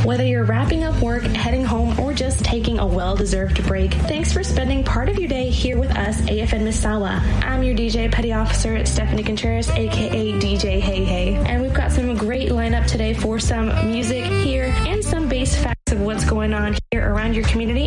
Whether you're wrapping up work, heading home, or just taking a well-deserved break, thanks for spending part of your day here with us, AFN Misawa. I'm your DJ Petty Officer Stephanie Contreras, aka DJ Hey Hey, and we've got some great lineup today for some music here and some base facts of what's going on here around your community.